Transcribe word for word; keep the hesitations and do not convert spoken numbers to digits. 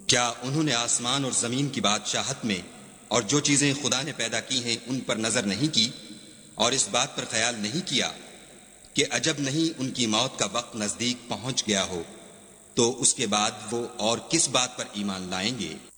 क्या उन्होंने आसमान और जमीन की बादशाहत में और जो चीजें खुदा ने पैदा की हैं उन पर नजर नहीं की और इस बात पर ख्याल नहीं किया कि अजब नहीं उनकी मौत का वक्त नजदीक पहुंच गया हो, तो उसके बाद वो और किस बात पर ईमान लाएंगे।